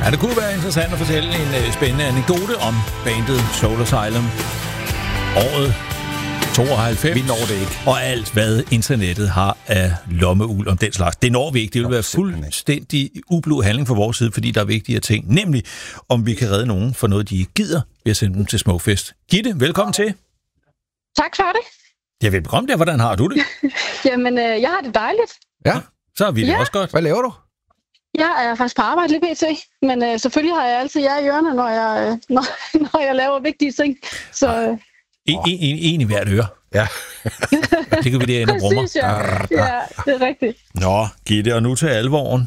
Ja, det kunne være interessant at fortælle en spændende anekdote om bandet Soul Asylum. Året 92. Vi når det ikke. Og alt, hvad internettet har af lommeuld om den slags. Det når vi ikke. Det vil være fuldstændig ublu handling fra vores side, fordi der er vigtige ting. Nemlig, om vi kan redde nogen for noget, de ikke gider, ved at sende dem til Smukfest. Gitte, velkommen til. Tak for det. Ja, velkommen der. Hvordan har du det? Jamen, jeg har det dejligt. Ja. Så er vi det også godt. Hvad laver du? Jeg er faktisk på arbejde lige pt. Men selvfølgelig har jeg altid jer i ørerne, når jeg laver vigtige ting. Så En i hvert øre. Ja. Det kan vi derinde og brummer. Præcis, ja, det er rigtigt. Nå, Gitte, og nu til alvoren.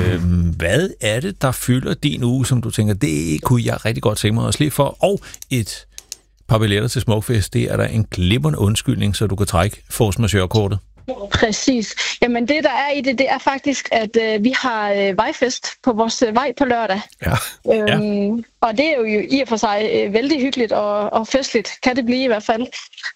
Hvad er det, der fylder din uge, som du tænker, det kunne jeg rigtig godt tænke mig at slippe for? Og et par billetter til Smukfest, det er der en glimrende undskyldning, så du kan trække force majeure-kortet. Præcis. Jamen det, der er i det er faktisk, at vi har vejfest på vores vej på lørdag. Ja. Og det er jo i og for sig vældig hyggeligt og festligt, kan det blive i hvert fald.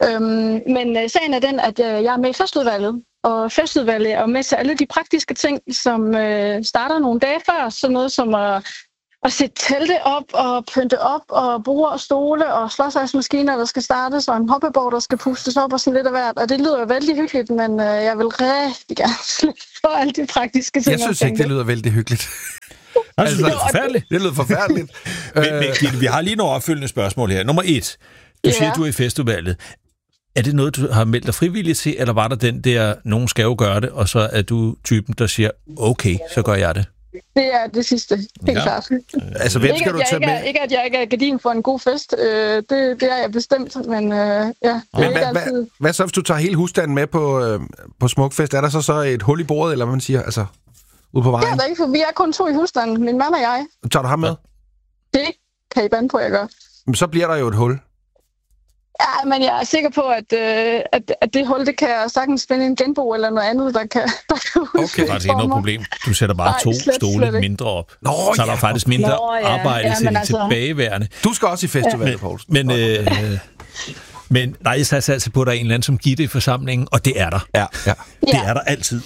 Men sagen er den, at jeg er med i festudvalget, og festudvalget er med til alle de praktiske ting, som starter nogle dage før, sådan noget som at sætte telte op og pynte op og borde og stole og slåsejsmaskiner, der skal startes, og en hoppeborg, der skal pustes op og sådan lidt af hvert. Og det lyder jo vældig hyggeligt, men jeg vil rigtig gerne slippe for alle de praktiske ting. Jeg synes ikke, det lyder vældig hyggeligt. Altså, det lyder forfærdeligt. Det lyder forfærdeligt. Men Gitte, vi har lige nogle opfølgende spørgsmål her. Nummer 1. Du siger, du er i festudvalget. Er det noget, du har meldt dig frivilligt til, eller var der den der, nogen skal jo gøre det, og så er du typen, der siger, okay, så gør jeg det? Det er det sidste, helt klart. Altså, hvem skal du tage med? Ikke, at jeg ikke er gardin for en god fest. Det er jeg bestemt, men ja. Men hvad så, hvis du tager hele husstanden med på Smukfest? Er der så et hul i bordet, eller hvad man siger? Altså, ude på vejen? Det er der ikke, for vi er kun 2 i husstanden. Min mand og jeg. Tager du ham med? Det kan I bande på, jeg gør. Men så bliver der jo et hul. Ja, men jeg er sikker på, at det hul, det kan sagtens finde en genbo eller noget andet, der kan okay. Der er ikke noget problem. Du sætter bare 2 stole mindre op. Så er der faktisk mindre arbejde til de tilbageværende. Du skal også i festival, Poulsen. Men nej, jeg satser altså på, at der er en eller anden som Gitte i forsamlingen, og det er der. Ja. Det er der altid.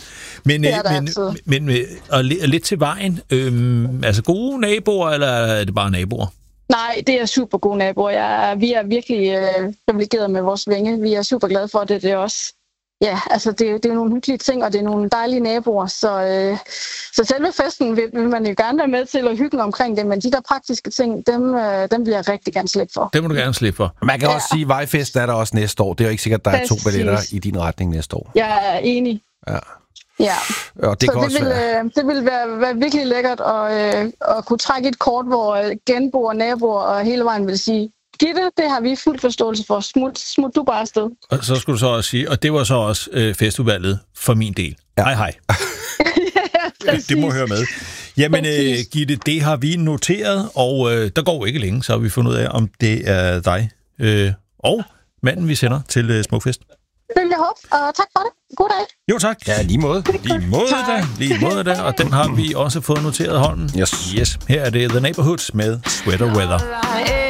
Men lidt til vejen. Altså gode naboer, eller er det bare naboer? Nej, det er super gode naboer. Vi er virkelig privilegeret med vores vinge. Vi er super glade for det. Det er også. Ja, altså det er nogle hyggelige ting, og det er nogle dejlige naboer. Så selve festen vil man jo gerne være med til, og hyggen omkring det, men de der praktiske ting, dem vil jeg rigtig gerne slippe for. Det må du gerne slippe for. Man kan også sige, at vejfest er der også næste år. Det er jo ikke sikkert, at der er 2 billetter i din retning næste år. Jeg er enig. Ja, og det, det vil være virkelig lækkert at kunne trække et kort, hvor genboer, naboer og hele vejen vil sige, Gitte, det har vi fuld forståelse for. Smut du bare afsted. Og så skulle du så også sige, og det var så også festudvalget for min del. Ja. Hej. Ja, det må høre med. Jamen, Gitte, det har vi noteret, og der går ikke længe, så har vi fundet ud af, om det er dig og manden, vi sender til Smukfest. Det vil jeg håbe, og tak for det. God dag. Jo, tak. Ja, lige måde. Lige måde da, og den har vi også fået noteret, Holmen. Yes. Her er det The Neighborhoods med Sweater Weather.